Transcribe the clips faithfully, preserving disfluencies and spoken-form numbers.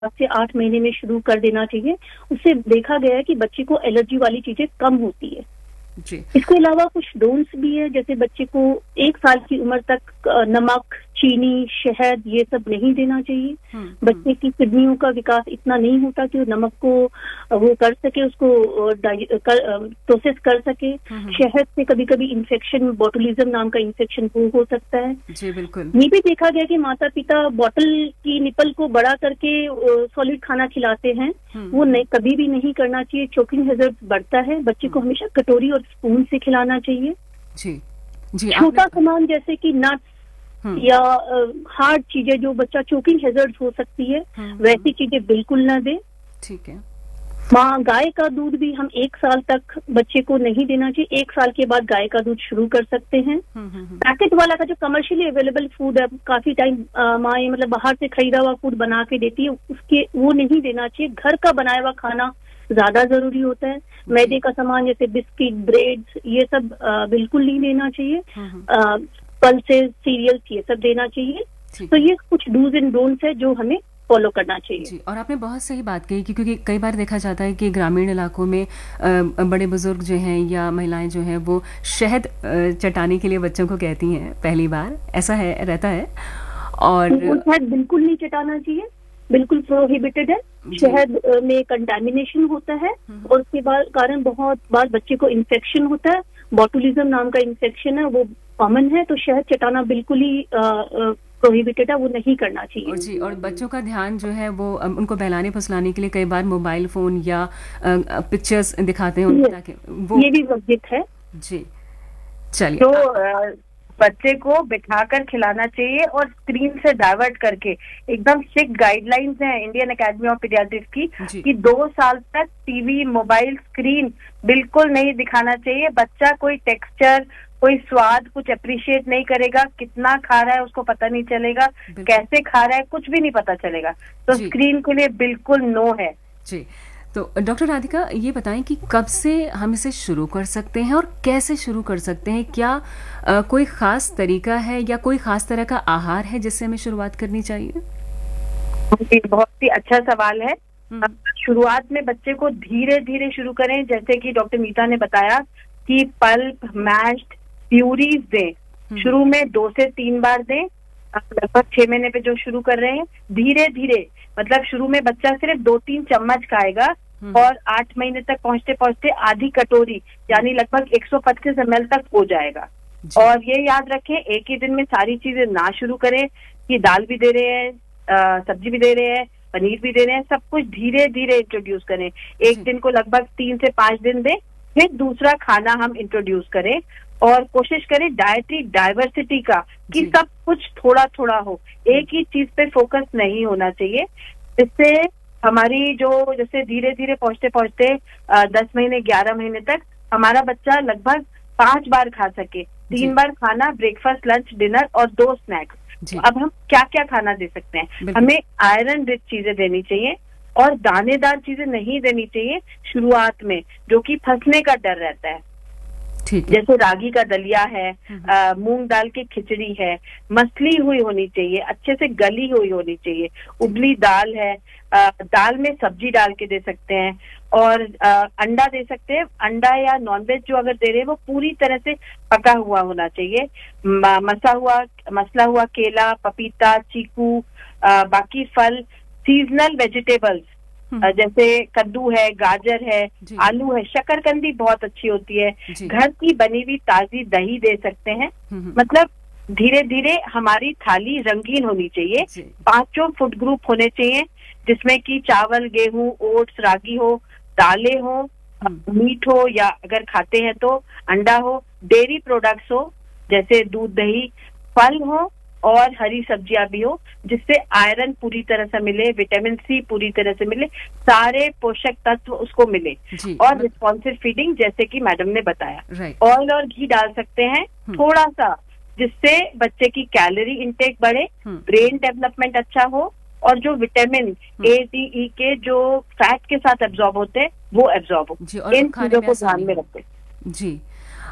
सात से आठ महीने में शुरू कर देना चाहिए। उससे देखा गया है कि बच्चे को एलर्जी वाली चीजें कम होती है जी। इसके अलावा कुछ डोंट्स भी है, जैसे बच्चे को एक साल की उम्र तक नमक, चीनी, शहद ये सब नहीं देना चाहिए। बच्चे की किडनियों का विकास इतना नहीं होता कि वो नमक को वो कर सके, उसको प्रोसेस कर, कर सके। शहद से कभी कभी इन्फेक्शन, बोटुलिज्म नाम का इन्फेक्शन वो हो सकता है। जी बिल्कुल। ये भी देखा गया कि माता पिता बॉटल की निपल को बड़ा करके सॉलिड खाना खिलाते हैं, वो नहीं, कभी भी नहीं करना चाहिए। चोकिंग हैजर्ड बढ़ता है। बच्चे को हमेशा कटोरी और स्पून से खिलाना चाहिए। जी जी। छोटा सामान जैसे कि नट्स या हार्ड चीजें जो बच्चा चोकिंग हैजर्ड हो सकती है, वैसी चीजें बिल्कुल ना दे। ठीक है। माँ, गाय का दूध भी हम एक साल तक बच्चे को नहीं देना चाहिए। एक साल के बाद गाय का दूध शुरू कर सकते हैं। पैकेट वाला का जो कमर्शियली अवेलेबल फूड है, काफी टाइम माँ ये मतलब बाहर से खरीदा हुआ फूड बना के देती है, उसके वो नहीं देना चाहिए। घर का बनाया हुआ खाना ज्यादा जरूरी होता है। मैदे का सामान जैसे बिस्किट, ब्रेड, ये सब आ, बिल्कुल नहीं देना चाहिए। पल्सेस, सीरियल्स ये सब देना चाहिए। तो ये कुछ डूज एंड डोंट्स है जो हमें फॉलो करना चाहिए। जी, और आपने बहुत सही बात कही कि क्योंकि कई बार देखा जाता है कि ग्रामीण इलाकों में बड़े बुजुर्ग जो हैं या महिलाएं जो हैं वो शहद चटाने के लिए बच्चों को कहती हैं पहली बार, ऐसा है रहता है। और शहद बिल्कुल नहीं चटाना चाहिए, बिल्कुल प्रोहिबिटेड है। शहद में कंटामिनेशन होता है और उसके बाद कारण बहुत बार बच्चे को इन्फेक्शन होता है। बोटुलिज्म नाम का इन्फेक्शन है, वो कॉमन है। तो शहद चटाना बिल्कुल ही प्रोहिबिटेड है, वो नहीं करना चाहिए। जी, और बच्चों का ध्यान जो है वो उनको बहलाने फुसलाने के लिए कई बार मोबाइल फोन या पिक्चर्स दिखाते हैं उनको, ताकि वो ये भी वर्जित है। जी, चलिए। तो बच्चे को बिठाकर खिलाना चाहिए और स्क्रीन से डाइवर्ट करके, एकदम स्ट्रिक्ट गाइडलाइंस हैं इंडियन एकेडमी ऑफ पीडियाट्रिक्स की कि दो साल तक टीवी, मोबाइल, स्क्रीन बिल्कुल नहीं दिखाना चाहिए। बच्चा कोई टेक्सचर, कोई स्वाद कुछ अप्रिशिएट नहीं करेगा। कितना खा रहा है उसको पता नहीं चलेगा, कैसे खा रहा है कुछ भी नहीं पता चलेगा। तो स्क्रीन के लिए बिल्कुल नो है। जी, तो डॉक्टर राधिका ये बताएं कि कब से हम इसे शुरू कर सकते हैं और कैसे शुरू कर सकते हैं? क्या आ, कोई खास तरीका है या कोई खास तरह का आहार है जिससे हमें शुरुआत करनी चाहिए? बहुत ही अच्छा सवाल है। शुरुआत में बच्चे को धीरे धीरे शुरू करें, जैसे कि डॉक्टर नीता ने बताया कि पल्प, मैश्ड, प्यूरीज दें। शुरू में दो से तीन बार दें। लगभग छह महीने पे जो शुरू कर रहे हैं, धीरे धीरे, मतलब शुरू में बच्चा सिर्फ दो तीन चम्मच खाएगा और आठ महीने तक पहुंचते पहुंचते आधी कटोरी यानी लगभग एक सौ पच्चीस एम एल तक हो जाएगा। और ये याद रखें, एक ही दिन में सारी चीजें ना शुरू करें कि दाल भी दे रहे हैं, सब्जी भी दे रहे हैं, पनीर भी दे रहे हैं, सब कुछ धीरे धीरे इंट्रोड्यूस करें। एक दिन को लगभग तीन से पांच दिन दें, फिर दूसरा खाना हम इंट्रोड्यूस करें और कोशिश करें डाइटरी डाइवर्सिटी का, कि सब कुछ थोड़ा थोड़ा हो, एक ही चीज पे फोकस नहीं होना चाहिए। इससे हमारी जो जैसे धीरे धीरे पहुंचते पहुंचते दस महीने ग्यारह महीने तक हमारा बच्चा लगभग पांच बार खा सके, तीन बार खाना, ब्रेकफास्ट, लंच, डिनर और दो स्नैक्स। अब हम क्या क्या खाना दे सकते हैं? हमें आयरन रिच चीजें देनी चाहिए और दानेदार चीजें नहीं देनी चाहिए शुरुआत में, जो कि फंसने का डर रहता है। जैसे रागी का दलिया है, मूंग दाल की खिचड़ी है, मसली हुई होनी चाहिए, अच्छे से गली हुई होनी चाहिए। उबली दाल है, आ, दाल में सब्जी डाल के दे सकते हैं और आ, अंडा दे सकते हैं। अंडा या नॉनवेज जो अगर दे रहे हैं वो पूरी तरह से पका हुआ होना चाहिए। मसा हुआ मसला हुआ केला, पपीता, चीकू, आ, बाकी फल, सीजनल वेजिटेबल्स जैसे कद्दू है, गाजर है, आलू है, शकरकंदी बहुत अच्छी होती है, घर की बनी हुई ताजी दही दे सकते हैं। मतलब धीरे धीरे हमारी थाली रंगीन होनी चाहिए। पांचों फूड ग्रुप होने चाहिए, जिसमें कि चावल, गेहूं, ओट्स, रागी हो, दालें हो, मीट हो या अगर खाते हैं तो अंडा हो, डेयरी प्रोडक्ट्स हो जैसे दूध, दही, फल हो और हरी सब्जियां भी हो, जिससे आयरन पूरी तरह से मिले, विटामिन सी पूरी तरह से मिले, सारे पोषक तत्व उसको मिले। और रिस्पॉन्सिव फीडिंग जैसे कि मैडम ने बताया। ऑयल और घी डाल सकते हैं थोड़ा सा, जिससे बच्चे की कैलोरी इंटेक बढ़े, ब्रेन डेवलपमेंट अच्छा हो और जो विटामिन ए, डी, ई के जो फैट के साथ एब्जॉर्ब होते हैं वो एब्जॉर्ब हो। इन चीजों को ध्यान में रखते। जी,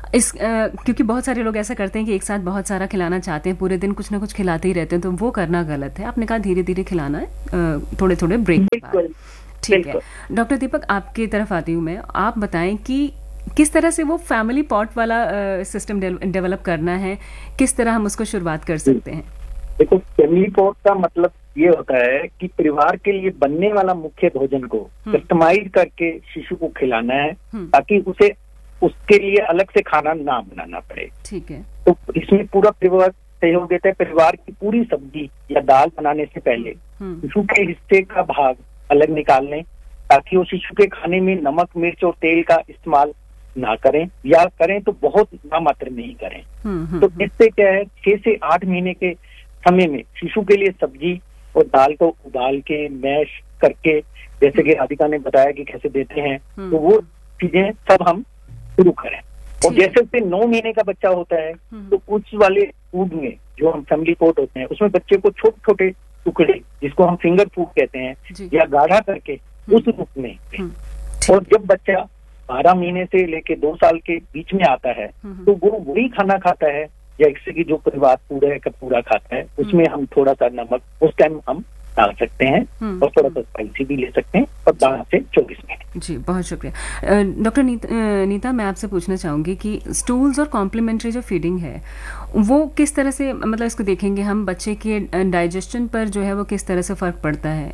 इस आ, क्योंकि बहुत सारे लोग ऐसा करते हैं कि एक साथ बहुत सारा खिलाना चाहते हैं, पूरे दिन कुछ ना कुछ खिलाते ही रहते हैं, तो वो करना गलत है। आपने कहा धीरे धीरे खिलाना है, थोड़े थोड़े ब्रेक के बाद। ठीक है डॉक्टर दीपक, आपकी तरफ आती हूँ मैं। आप बताएं कि किस तरह से वो फैमिली पॉट वाला सिस्टम डेवलप करना है, किस तरह हम उसको शुरुआत कर सकते हैं? देखो, फैमिली पॉट का मतलब ये होता है कि परिवार के लिए बनने वाला मुख्य भोजन को कस्टमाइज करके शिशु को खिलाना है, ताकि उसे उसके लिए अलग से खाना ना बनाना पड़े। ठीक है। तो इसमें पूरा परिवार सहयोग देता है। परिवार की पूरी सब्जी या दाल बनाने से पहले शिशु के हिस्से का भाग अलग निकाल लें, ताकि वो शिशु के खाने में नमक, मिर्च और तेल का इस्तेमाल ना करें, या करें तो बहुत नामात्र में ही करें। तो इससे क्या है, छह से आठ महीने के समय में शिशु के लिए सब्जी और दाल को उबाल के मैश करके, जैसे कि राधिका ने बताया कि कैसे देते हैं, तो वो चीजें सब हम शुरू करें। और जैसे उससे नौ महीने का बच्चा होता है, तो उस वाले फूड में जो हम फैमिली पॉट होते हैं, उसमें बच्चे को छोटे छोटे टुकड़े, जिसको हम फिंगर फूड कहते हैं, या गाढ़ा करके उस रूप में। और जब बच्चा बारह महीने से लेके दो साल के बीच में आता है, तो वो वही खाना खाता है जैसे कि जो परिवार पूरा का पूरा खाता है। उसमें हम थोड़ा सा नमक उस टाइम हम डाल सकते हैं, और थोड़ा सा स्पाइसी भी ले सकते हैं, और बारह से चौबीस महीने। जी, बहुत शुक्रिया। डॉक्टर नीता, नीता मैं आपसे पूछना चाहूंगी कि स्टूल्स और कॉम्प्लीमेंट्री जो फीडिंग है, वो किस तरह से, मतलब इसको देखेंगे हम, बच्चे के डाइजेशन पर जो है वो किस तरह से फर्क पड़ता है?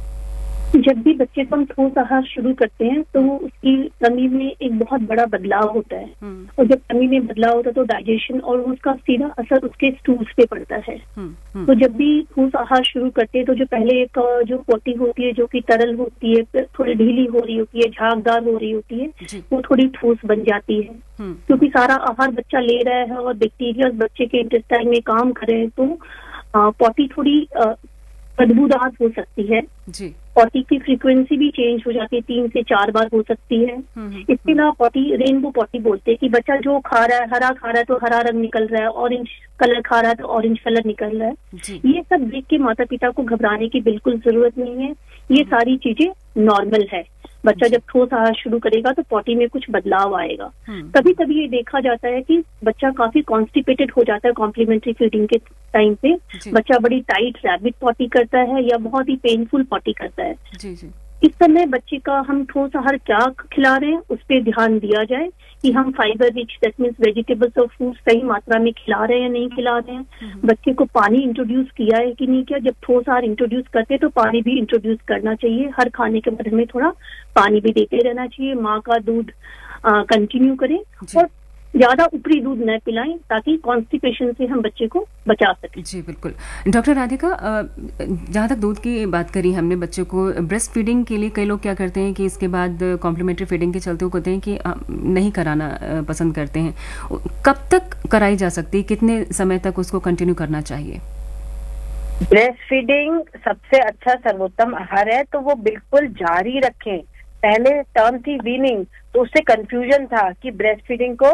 जब भी बच्चे को हम ठोस आहार शुरू करते हैं, तो उसकी कमी में एक बहुत बड़ा बदलाव होता है, और जब कमी में बदलाव होता है तो डाइजेशन और उसका सीधा असर उसके स्टूल्स पे पड़ता है। तो जब भी ठोस आहार शुरू करते हैं, तो जो पहले एक जो पोटी होती है, जो कि तरल होती है, थोड़ी ढीली हो रही होती है, झागदार हो रही होती है, वो थोड़ी ठोस बन जाती है, क्योंकि सारा आहार बच्चा ले रहा है और बैक्टीरिया बच्चे के इंटेस्टाइन में काम कर रहे हैं। तो पोटी थोड़ी बदबूदार हो सकती है। जी। पॉटी की फ्रीक्वेंसी भी चेंज हो जाती है, तीन से चार बार हो सकती है। इसके अलावा पॉटी, रेनबो पॉटी बोलते हैं कि बच्चा जो खा रहा है, हरा खा रहा है तो हरा रंग निकल रहा है, ऑरेंज कलर खा रहा है तो ऑरेंज कलर निकल रहा है। ये सब देख के माता पिता को घबराने की बिल्कुल जरूरत नहीं है। ये सारी चीजें नॉर्मल है। बच्चा जब ठोस आहार शुरू करेगा तो पॉटी में कुछ बदलाव आएगा। कभी कभी ये देखा जाता है कि बच्चा काफी कॉन्स्टिपेटेड हो जाता है कॉम्प्लीमेंट्री फीडिंग के टाइम पे। बच्चा बड़ी टाइट रैबिट पॉटी करता है या बहुत ही पेनफुल पॉटी करता है। जी जी। इस समय बच्चे का हम ठोस आहार क्या खिला रहे हैं उस पर ध्यान दिया जाए कि हम fibre rich, that means vegetables और फ्रूट सही मात्रा में खिला रहे हैं या नहीं खिला रहे हैं। बच्चे को पानी इंट्रोड्यूस किया है कि नहीं किया। जब ठोस आहार इंट्रोड्यूस करते हैं तो पानी भी इंट्रोड्यूस करना चाहिए। हर खाने के बाद में थोड़ा पानी भी देते रहना चाहिए। माँ का दूध कंटिन्यू करें और ज्यादा ऊपरी दूध न पिलाएं, ताकि कॉन्स्टिपेशन से हम बच्चे को बचा सकें। जी बिल्कुल। डॉक्टर राधिका, जहाँ तक दूध की बात करी हमने, बच्चे को ब्रेस्ट फीडिंग के लिए कई लोग क्या करते हैं कि इसके बाद कॉम्प्लीमेंट्री फीडिंग के चलते वो कहते हैं कि नहीं कराना पसंद करते हैं। कब तक कराई जा सकती है, कितने समय तक उसको कंटिन्यू करना चाहिए? ब्रेस्ट फीडिंग सबसे अच्छा सर्वोत्तम आहार है, तो वो बिल्कुल जारी रखें। पहले टर्म थी वीनिंग, तो उससे कंफ्यूजन था कि ब्रेस्ट फीडिंग को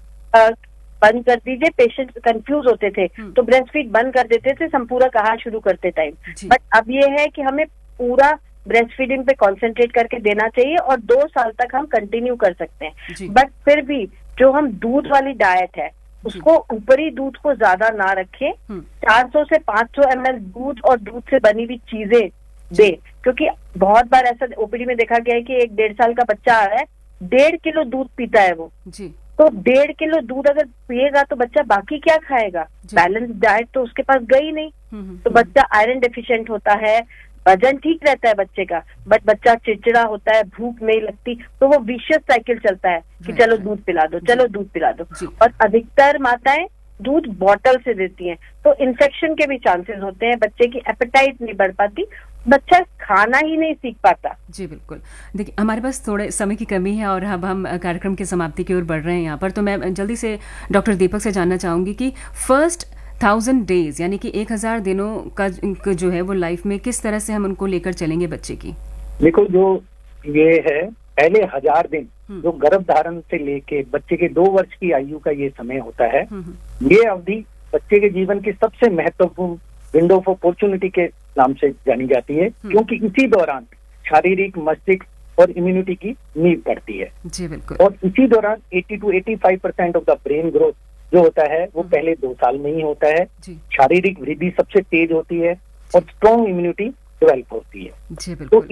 बंद कर दीजिए, पेशेंट कंफ्यूज होते थे तो ब्रेस्ट फीड बंद कर देते थे संपूरक आहार शुरू करते टाइम। बट अब ये है कि हमें पूरा ब्रेस्ट फीडिंग पे कंसंट्रेट करके देना चाहिए और दो साल तक हम कंटिन्यू कर सकते हैं। बट फिर भी जो हम दूध वाली डाइट है उसको ऊपरी दूध को ज्यादा ना रखें। चार सौ से पाँच सौ एम एल दूध और दूध से बनी हुई चीजें दे, क्योंकि बहुत बार ऐसा ओपीडी में देखा गया है कि एक डेढ़ साल का बच्चा आ रहा है, डेढ़ किलो दूध पीता है वो जी। तो डेढ़ किलो दूध अगर पिएगा तो बच्चा बाकी क्या खाएगा? बैलेंस डाइट तो उसके पास गई नहीं। तो बच्चा आयरन डेफिशिएंट होता है, वजन ठीक रहता है बच्चे का, बट बच्चा चिड़चिड़ा होता है, भूख नहीं लगती, तो वो विशियस साइकिल चलता है कि चलो दूध पिला दो, चलो दूध पिला दो। और अधिकतर माताएं दूध बॉटल से देती हैं, तो इन्फेक्शन के भी चांसेस होते हैं, बच्चे की एपेटाइट नहीं बढ़ पाती, बच्चा खाना ही नहीं सीख पाता। जी बिल्कुल। देखिए हमारे पास थोड़े समय की कमी है और अब हम कार्यक्रम की समाप्ति की ओर बढ़ रहे हैं यहाँ पर, तो मैं जल्दी से डॉक्टर दीपक से जानना चाहूंगी कि फर्स्ट थाउजेंड डेज यानी कि एक हजार दिनों का जो है वो लाइफ में किस तरह से हम उनको लेकर चलेंगे बच्चे की? देखो, जो ये है पहले हजार दिन जो गर्भ धारण से लेके बच्चे के दो वर्ष की आयु का ये समय होता है, ये अवधि बच्चे के जीवन की सबसे महत्वपूर्ण विंडो ऑफ अपॉर्चुनिटी के नाम से जानी जाती है, क्योंकि इसी दौरान शारीरिक, मस्तिष्क और इम्यूनिटी की नींव पड़ती है। जी बिल्कुल। और इसी दौरान अस्सी टू पचासी percent of the brain growth जो होता है वो पहले दो साल में ही होता है। शारीरिक वृद्धि सबसे तेज होती है और स्ट्रॉन्ग इम्यूनिटी डेवलप होती है। जी बिल्कुल। तो